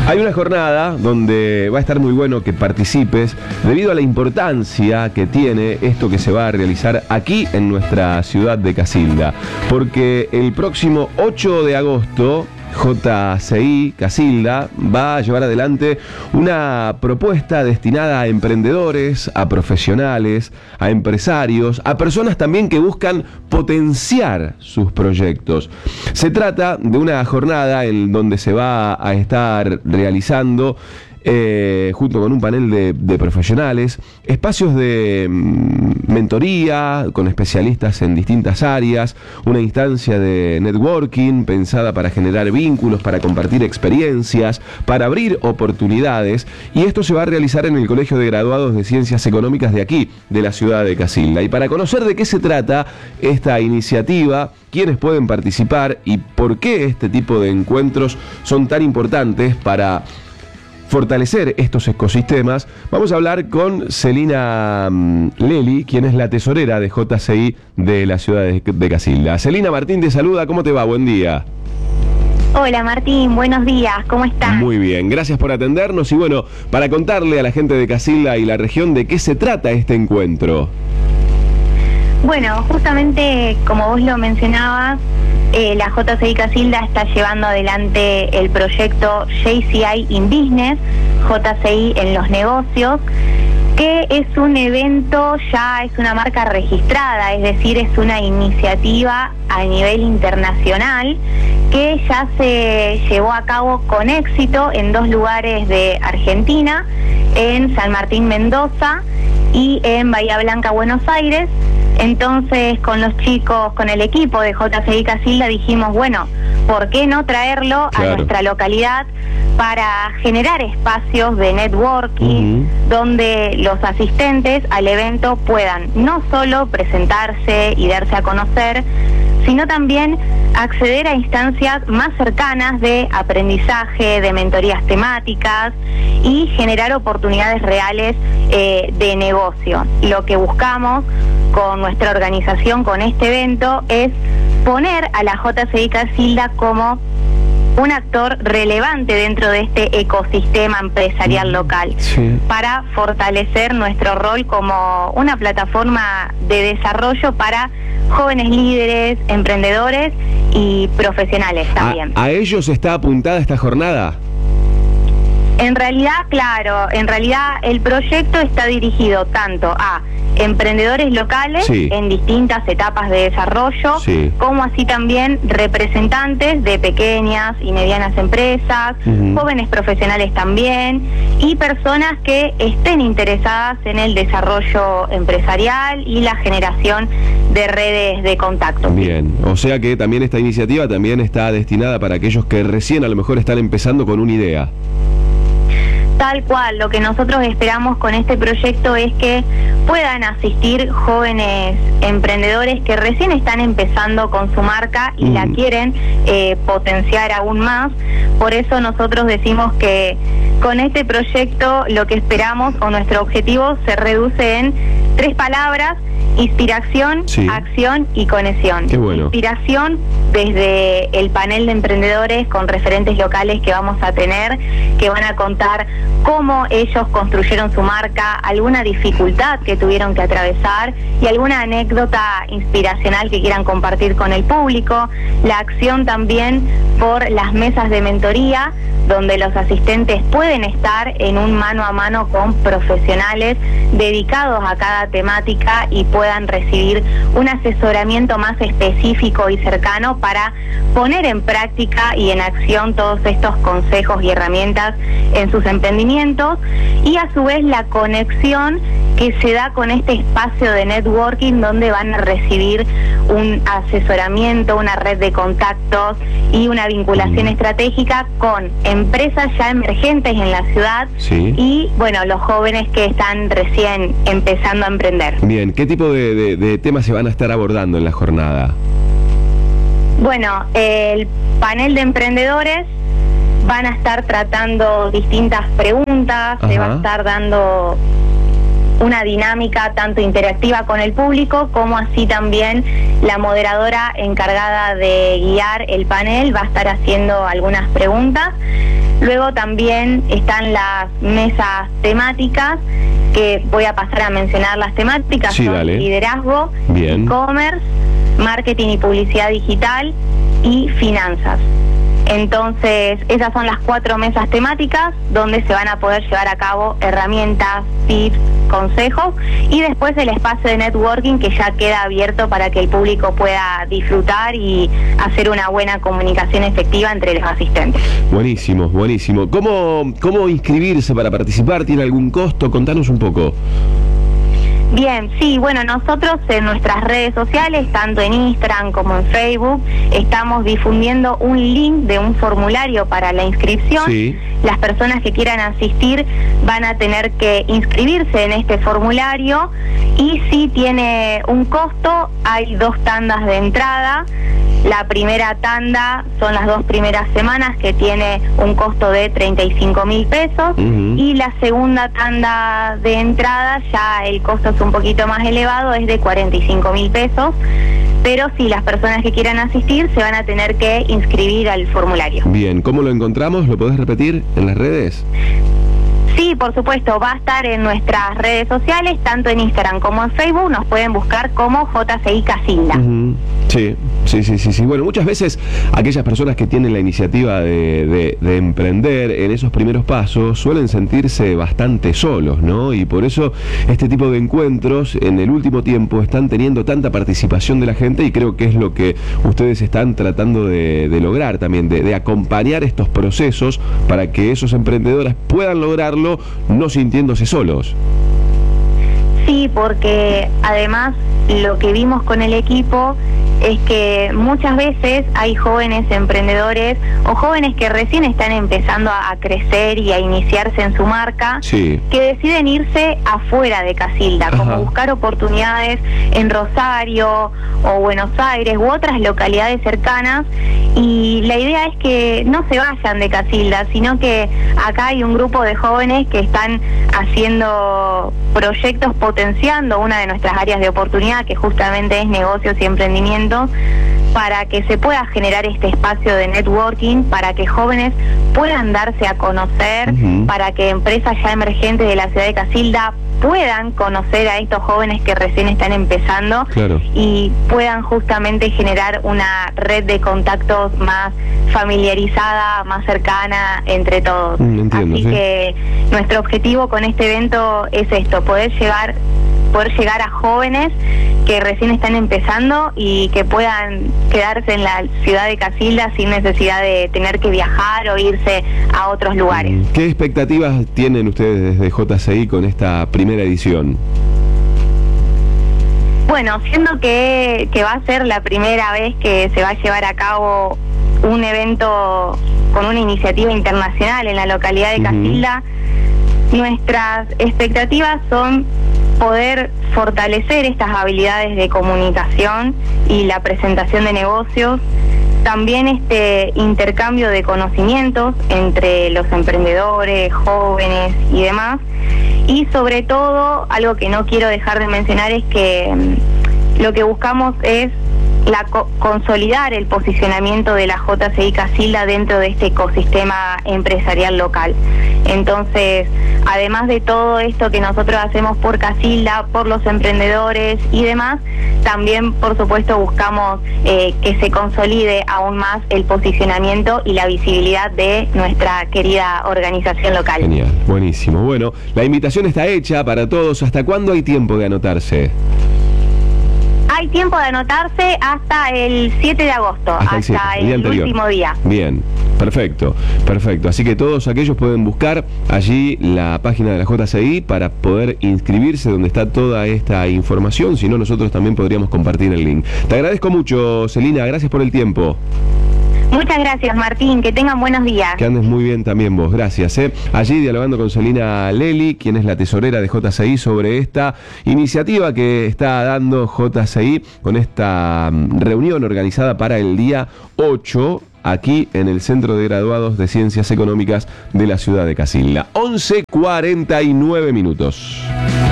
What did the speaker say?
Hay una jornada donde va a estar muy bueno que participes debido a la importancia que tiene esto que se va a realizar aquí en nuestra ciudad de Casilda. Porque el próximo 8 de agosto... JCI Casilda va a llevar adelante una propuesta destinada a emprendedores, a profesionales, a empresarios, a personas también que buscan potenciar sus proyectos. Se trata de una jornada en donde se va a estar realizando junto con un panel de profesionales, espacios de mentoría con especialistas en distintas áreas, una instancia de networking pensada para generar vínculos, para compartir experiencias, para abrir oportunidades, y esto se va a realizar en el Colegio de Graduados de Ciencias Económicas de aquí, de la ciudad de Casilda. Y para conocer de qué se trata esta iniciativa, quiénes pueden participar y por qué este tipo de encuentros son tan importantes para fortalecer estos ecosistemas, vamos a hablar con Celina Leli, quien es la tesorera de JCI de la ciudad de Casilda. Celina, Martín te saluda, ¿cómo te va? Buen día. Hola Martín, buenos días, ¿cómo estás? Muy bien, gracias por atendernos y bueno, para contarle a la gente de Casilda y la región de qué se trata este encuentro. Bueno, justamente como vos lo mencionabas, la JCI Casilda está llevando adelante el proyecto JCI in Business, JCI en los negocios, que es un evento, ya es una marca registrada, es decir, es una iniciativa a nivel internacional que ya se llevó a cabo con éxito en 2 lugares de Argentina, en San Martín, Mendoza y en Bahía Blanca, Buenos Aires. Entonces, con los chicos, con el equipo de JCI Casilda dijimos, bueno, ¿por qué no traerlo a nuestra localidad para generar espacios de networking donde los asistentes al evento puedan no solo presentarse y darse a conocer, sino también acceder a instancias más cercanas de aprendizaje, de mentorías temáticas y generar oportunidades reales de negocio? Lo que buscamos con nuestra organización, con este evento, es poner a la JCI Casilda como un actor relevante dentro de este ecosistema empresarial local, para fortalecer nuestro rol como una plataforma de desarrollo para jóvenes líderes, emprendedores y profesionales también. ¿A ellos está apuntada esta jornada? En realidad, claro, el proyecto está dirigido tanto a emprendedores locales en distintas etapas de desarrollo, como así también representantes de pequeñas y medianas empresas, jóvenes profesionales también, y personas que estén interesadas en el desarrollo empresarial y la generación de redes de contacto. Bien, o sea que también esta iniciativa también está destinada para aquellos que recién a lo mejor están empezando con una idea. Tal cual, lo que nosotros esperamos con este proyecto es que puedan asistir jóvenes emprendedores que recién están empezando con su marca y la quieren potenciar aún más. Por eso nosotros decimos que con este proyecto lo que esperamos o nuestro objetivo se reduce en 3 palabras: inspiración, acción y conexión. Qué bueno. Inspiración desde el panel de emprendedores con referentes locales que vamos a tener, que van a contar cómo ellos construyeron su marca, alguna dificultad que tuvieron que atravesar y alguna anécdota inspiracional que quieran compartir con el público. La acción también por las mesas de mentoría, donde los asistentes pueden estar en un mano a mano con profesionales dedicados a cada temática y puedan recibir un asesoramiento más específico y cercano para poner en práctica y en acción todos estos consejos y herramientas en sus emprendimientos. Y a su vez la conexión que se da con este espacio de networking, donde van a recibir un asesoramiento, una red de contactos y una vinculación estratégica con empresas ya emergentes en la ciudad y, bueno, los jóvenes que están recién empezando a emprender. Bien, ¿qué tipo de temas se van a estar abordando en la jornada? Bueno, el panel de emprendedores van a estar tratando distintas preguntas, se va a estar dando una dinámica tanto interactiva con el público, como así también la moderadora encargada de guiar el panel va a estar haciendo algunas preguntas. Luego también están las mesas temáticas, que voy a pasar a mencionar las temáticas. Sí, son dale. liderazgo, Bien. e-commerce, marketing y publicidad digital y finanzas. Entonces, esas son las 4 mesas temáticas donde se van a poder llevar a cabo herramientas, tips, consejos, y después el espacio de networking que ya queda abierto para que el público pueda disfrutar y hacer una buena comunicación efectiva entre los asistentes. Buenísimo, buenísimo. ¿Cómo inscribirse para participar? ¿Tiene algún costo? Contanos un poco. Bien, sí, bueno, nosotros en nuestras redes sociales, tanto en Instagram como en Facebook, estamos difundiendo un link de un formulario para la inscripción. Sí. Las personas que quieran asistir van a tener que inscribirse en este formulario, y si tiene un costo, hay 2 tandas de entrada. La primera tanda son las 2 primeras semanas, que tiene un costo de 35.000 pesos, y la segunda tanda de entrada ya el costo es un poquito más elevado, es de 45.000 pesos, pero si las personas que quieran asistir se van a tener que inscribir al formulario. Bien, ¿cómo lo encontramos? ¿Lo podés repetir en las redes? Sí, por supuesto, va a estar en nuestras redes sociales, tanto en Instagram como en Facebook, nos pueden buscar como JCI Casilda. Sí. Bueno, muchas veces aquellas personas que tienen la iniciativa de emprender en esos primeros pasos suelen sentirse bastante solos, ¿no? Y por eso este tipo de encuentros en el último tiempo están teniendo tanta participación de la gente, y creo que es lo que ustedes están tratando de lograr también, de acompañar estos procesos para que esos emprendedores puedan lograrlo no sintiéndose solos. Sí, porque además lo que vimos con el equipo es que muchas veces hay jóvenes emprendedores o jóvenes que recién están empezando a crecer y a iniciarse en su marca, Sí. que deciden irse afuera de Casilda, Ajá. como buscar oportunidades en Rosario o Buenos Aires u otras localidades cercanas, y la idea es que no se vayan de Casilda, sino que acá hay un grupo de jóvenes que están haciendo proyectos, potenciando una de nuestras áreas de oportunidad, que justamente es negocios y emprendimiento, para que se pueda generar este espacio de networking, para que jóvenes puedan darse a conocer, para que empresas ya emergentes de la ciudad de Casilda puedan conocer a estos jóvenes que recién están empezando, Claro. y puedan justamente generar una red de contactos más familiarizada, más cercana entre todos. Entiendo, Así sí. que nuestro objetivo con este evento es esto, poder llegar a jóvenes que recién están empezando y que puedan quedarse en la ciudad de Casilda sin necesidad de tener que viajar o irse a otros lugares. ¿Qué expectativas tienen ustedes desde JCI con esta primera edición? Bueno, siendo que va a ser la primera vez que se va a llevar a cabo un evento con una iniciativa internacional en la localidad de Casilda, nuestras expectativas son poder fortalecer estas habilidades de comunicación y la presentación de negocios, también este intercambio de conocimientos entre los emprendedores, jóvenes y demás, y sobre todo, algo que no quiero dejar de mencionar, es que lo que buscamos es consolidar el posicionamiento de la JCI Casilda dentro de este ecosistema empresarial local. Entonces, además de todo esto que nosotros hacemos por Casilda, por los emprendedores y demás, también, por supuesto, buscamos que se consolide aún más el posicionamiento y la visibilidad de nuestra querida organización local. Genial, buenísimo. Bueno, la invitación está hecha para todos. ¿Hasta cuándo hay tiempo de anotarse? Hay tiempo de anotarse hasta el 7 de agosto, hasta el día el anterior. último día. Bien, perfecto, perfecto. Así que todos aquellos pueden buscar allí la página de la JCI para poder inscribirse, donde está toda esta información. Si no, nosotros también podríamos compartir el link. Te agradezco mucho, Celina, gracias por el tiempo. Muchas gracias, Martín, que tengan buenos días. Que andes muy bien también vos, gracias. Allí dialogando con Celina Leli, quien es la tesorera de JCI, sobre esta iniciativa que está dando JCI con esta reunión organizada para el día 8, aquí en el Centro de Graduados de Ciencias Económicas de la ciudad de Casilda. 11:49 minutos.